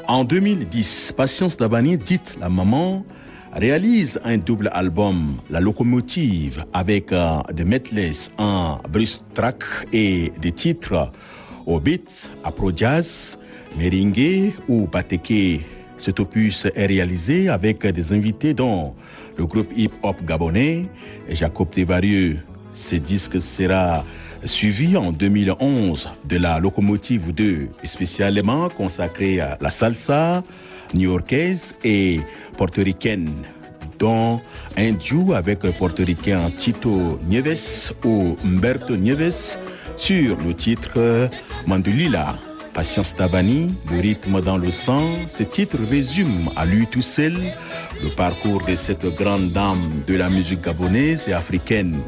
En 2010, Patience Dabani, dite la maman, réalise un double album, La Locomotive, avec des medleys en bruce track et des titres au beat, afro jazz, merengue ou bateke. Cet opus est réalisé avec des invités dont le groupe hip-hop gabonais et Jacob Tevarieux. Ce disque sera suivi en 2011 de La Locomotive 2, spécialement consacré à la salsa new-yorkaise et portoricaine, dont un duo avec le portoricain Tito Nieves ou Humberto Nieves sur le titre Mandulila. Patience Dabani, le rythme dans le sang, ce titre résume à lui tout seul le parcours de cette grande dame de la musique gabonaise et africaine.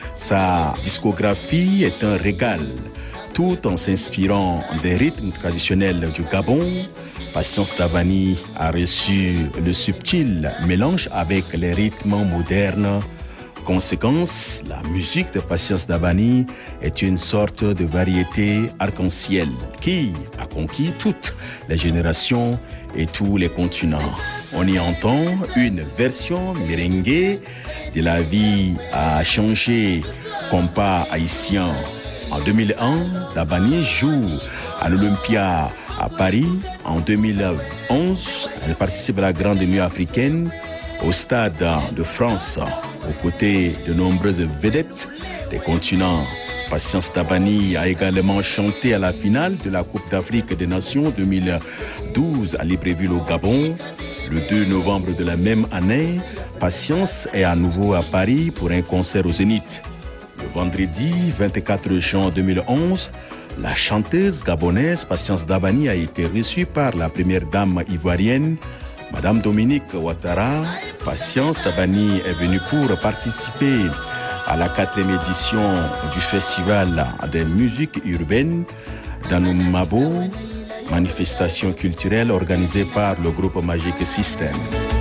Sa discographie est un régal, tout en s'inspirant des rythmes traditionnels du Gabon. Patience Dabani a reçu le subtil mélange avec les rythmes modernes. Conséquence, la musique de Patience Dabani est une sorte de variété arc-en-ciel qui a conquis toutes les générations et tous les continents. On y entend une version merengue de La vie a changé, compas haïtien. En 2001, Dabani joue à l'Olympia à Paris. En 2011, elle participe à la Grande Nuit africaine au Stade de France, aux côtés de nombreuses vedettes des continents. Patience Dabani a également chanté à la finale de la Coupe d'Afrique des Nations 2012 à Libreville au Gabon. Le 2 novembre de la même année, Patience est à nouveau à Paris pour un concert au Zénith. Le vendredi 24 juin 2011, la chanteuse gabonaise Patience Dabani a été reçue par la première dame ivoirienne, Madame Dominique Ouattara. Patience Dabani est venue pour participer à la 4e édition du Festival des musiques urbaines d'Anoumabo, manifestation culturelle organisée par le groupe Magic System.